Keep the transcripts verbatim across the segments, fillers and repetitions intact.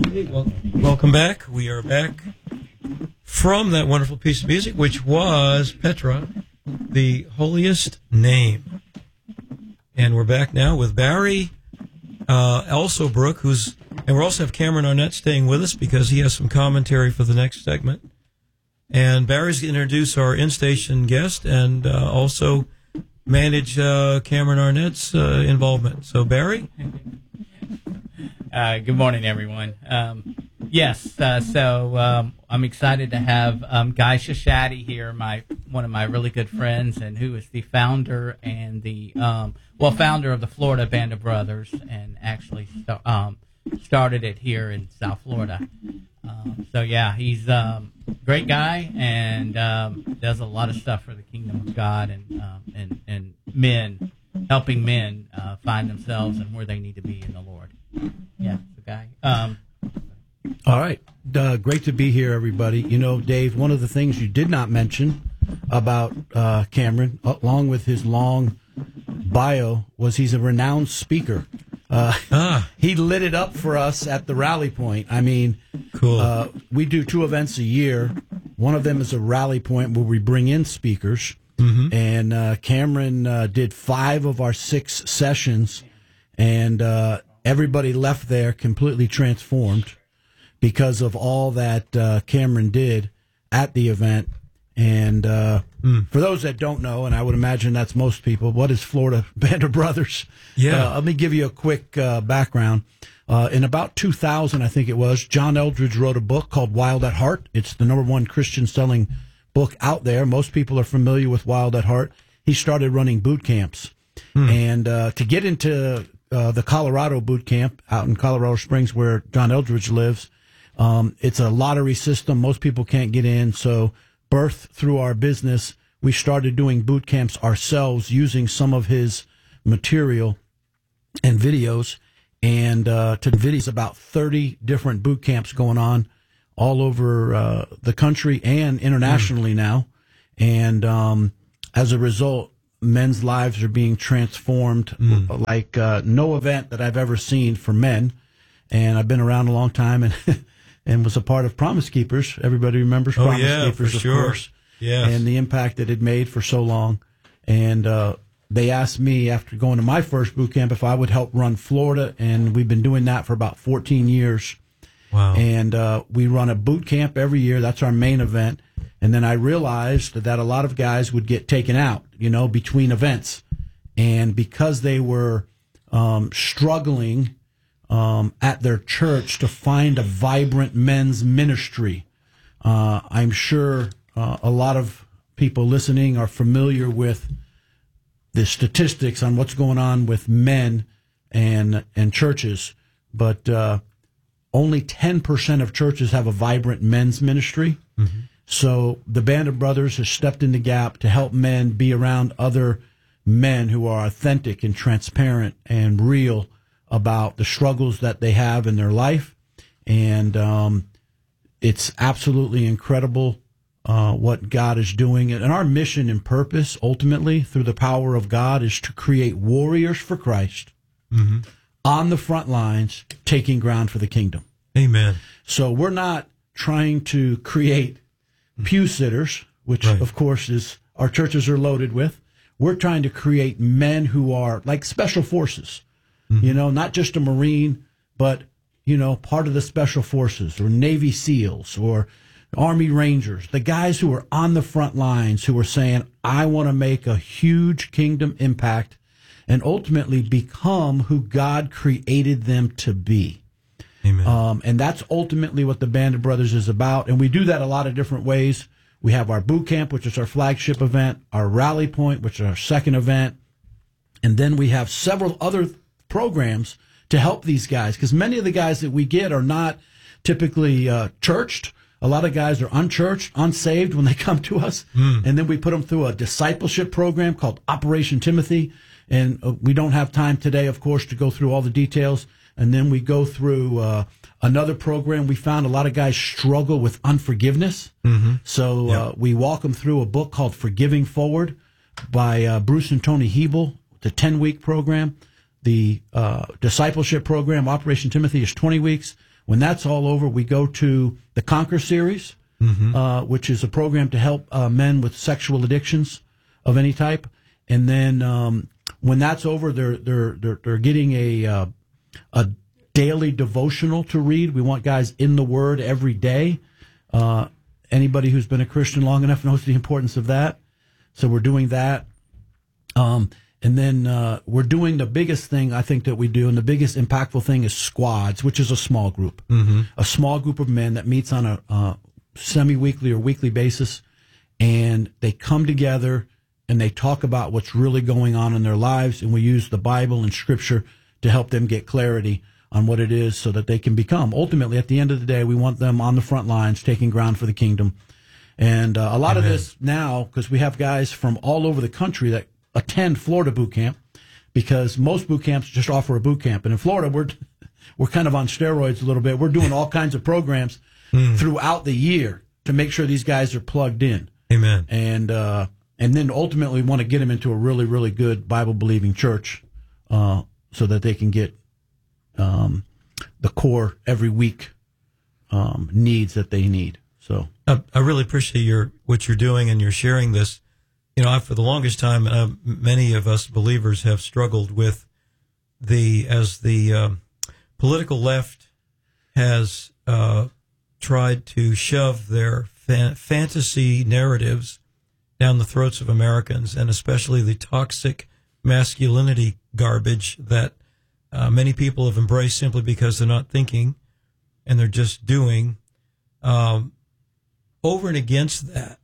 Hey, well, welcome back. We are back from that wonderful piece of music, which was Petra, the holiest name. And we're back now with Barry uh, Alsobrook, who's, and we also have Cameron Arnett staying with us because he has some commentary for the next segment. And Barry's going to introduce our in-station guest and uh, also manage uh, Cameron Arnett's uh, involvement. So, Barry? Uh, good morning, everyone. Um, yes, uh, so um, I'm excited to have um, Guy Shashadi here, my one of my really good friends, and who is the founder and the um, well founder of the Florida Band of Brothers, and actually st- um, started it here in South Florida. Um, so yeah, he's um, a great guy and um, does a lot of stuff for the Kingdom of God and um, and and men, helping men uh, find themselves and where they need to be in the Lord. Yeah, the guy. Um, All right. Uh, great to be here, everybody. You know, Dave, one of the things you did not mention about uh, Cameron, along with his long bio, was he's a renowned speaker. Uh, ah. He lit it up for us at the Rally Point. I mean, cool. Uh, we do two events a year. One of them is a Rally Point where we bring in speakers. Mm-hmm. And uh, Cameron uh, did five of our six sessions, and uh, everybody left there completely transformed because of all that uh, Cameron did at the event. And uh, mm. for those that don't know, and I would imagine that's most people, what is Florida Band of Brothers? Yeah. Uh, let me give you a quick uh, background. Uh, in about two thousand, I think it was, John Eldredge wrote a book called Wild at Heart. It's the number one Christian selling book out there. Most people are familiar with Wild at Heart. He started running boot camps. Mm. And uh, to get into uh, the Colorado boot camp out in Colorado Springs where John Eldredge lives, um, it's a lottery system. Most people can't get in. So birth through our business, we started doing boot camps ourselves using some of his material and videos. And uh, to videos, about thirty different boot camps going on all over uh, the country and internationally mm. now. And um, as a result, men's lives are being transformed mm. like uh, no event that I've ever seen for men. And I've been around a long time and and was a part of Promise Keepers. Everybody remembers oh, Promise yeah, Keepers, for of sure. course. Yes. And the impact that it made for so long. And uh, they asked me after going to my first boot camp if I would help run Florida, and we've been doing that for about fourteen years. Wow. And uh, we run a boot camp every year. That's our main event. And then I realized that a lot of guys would get taken out, you know, between events. And because they were um, struggling um, at their church to find a vibrant men's ministry, uh, I'm sure uh, a lot of people listening are familiar with the statistics on what's going on with men and and churches. But uh, only ten percent of churches have a vibrant men's ministry. Mm-hmm. So the Band of Brothers has stepped in the gap to help men be around other men who are authentic and transparent and real about the struggles that they have in their life. And um, it's absolutely incredible uh, what God is doing. And our mission and purpose, ultimately, through the power of God, is to create warriors for Christ mm-hmm. on the front lines, taking ground for the kingdom. Amen. So we're not trying to create pew sitters, which, right. of course, is our churches are loaded with. We're trying to create men who are like special forces, mm-hmm. you know, not just a Marine, but, you know, part of the special forces or Navy SEALs or Army Rangers, the guys who are on the front lines who are saying, I want to make a huge kingdom impact and ultimately become who God created them to be. Amen. Um, and that's ultimately what the Band of Brothers is about. And we do that a lot of different ways. We have our boot camp, which is our flagship event, our Rally Point, which is our second event. And then we have several other programs to help these guys, because many of the guys that we get are not typically uh, churched. A lot of guys are unchurched, unsaved when they come to us. Mm. And then we put them through a discipleship program called Operation Timothy. And uh, we don't have time today, of course, to go through all the details. And then we go through uh, another program. We found a lot of guys struggle with unforgiveness. Mm-hmm. So yep. uh, we walk them through a book called Forgiving Forward by uh, Bruce and Tony Hebel. It's a ten-week program. The uh, discipleship program, Operation Timothy, is twenty weeks. When that's all over, we go to the Conquer series, mm-hmm. uh, which is a program to help uh, men with sexual addictions of any type. And then um, when that's over, they're they're they're, they're getting a uh, a daily devotional to read. We want guys in the Word every day. Uh, anybody who's been a Christian long enough knows the importance of that. So we're doing that. Um, and then uh, we're doing the biggest thing I think that we do, and the biggest impactful thing is squads, which is a small group, mm-hmm. a small group of men that meets on a uh, semi-weekly or weekly basis, and they come together and they talk about what's really going on in their lives, and we use the Bible and Scripture to help them get clarity on what it is so that they can become. Ultimately, at the end of the day, we want them on the front lines, taking ground for the kingdom. And uh, a lot Amen. Of this now, because we have guys from all over the country that attend Florida boot camp, because most boot camps just offer a boot camp. And in Florida, we're we're kind of on steroids a little bit. We're doing all kinds of programs mm. throughout the year to make sure these guys are plugged in. Amen. And uh, and then ultimately we want to get them into a really, really good Bible-believing church uh, so that they can get um, the core every week um, needs that they need. So I, I really appreciate your what you're doing, and you're sharing this. You know, I, for the longest time, uh, many of us believers have struggled with the, as the um, political left has uh, tried to shove their fa- fantasy narratives down the throats of Americans, and especially the toxic masculinity garbage that uh, many people have embraced simply because they're not thinking and they're just doing. Um, over and against that,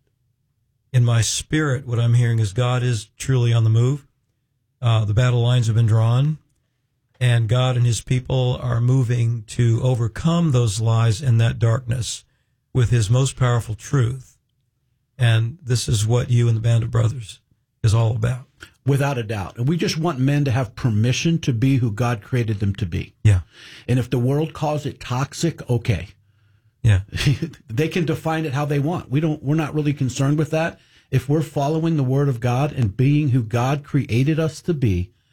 in my spirit, what I'm hearing is God is truly on the move. Uh, the battle lines have been drawn, and God and his people are moving to overcome those lies and that darkness with his most powerful truth. And this is what you and the Band of Brothers is all about. Without a doubt. And we just want men to have permission to be who God created them to be. Yeah. And if the world calls it toxic, okay. Yeah. They can define it how they want. We don't, we're not really concerned with that. If we're following the word of God and being who God created us to be,